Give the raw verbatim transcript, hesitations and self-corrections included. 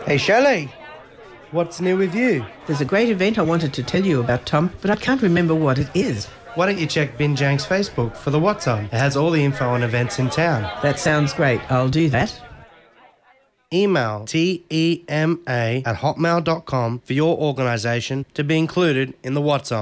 Hey, Shelley, what's new with you? There's a great event I wanted to tell you about, Tom, but I can't remember what it is. Why don't you check Binjang's Facebook for the What's On? It has all the info on events in town. That sounds great. I'll do that. Email T E M A at hotmail dot com for your organisation to be included in the What's On.